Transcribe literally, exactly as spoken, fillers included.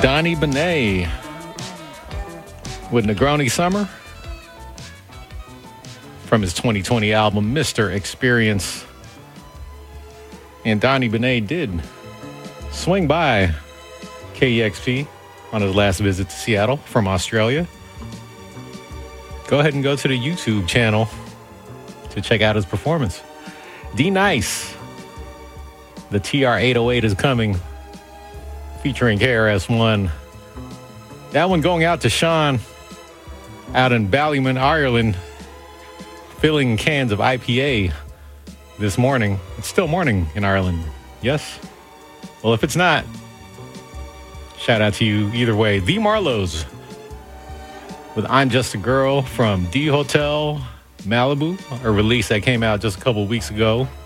Donnie Benet with Negroni Summer from his twenty twenty album, Mister Experience. And Donnie Benet did swing by K E X P on his last visit to Seattle from Australia. Go ahead and go to the YouTube channel to check out his performance. D-Nice, the T R eight oh eight is coming, featuring K R S One. That one going out to Sean out in Ballymun, Ireland, filling cans of I P A this morning. It's still morning in Ireland, yes? Well, if it's not, shout out to you either way. The Marlows with I'm Just a Girl from D Hotel Malibu, a release that came out just a couple weeks ago.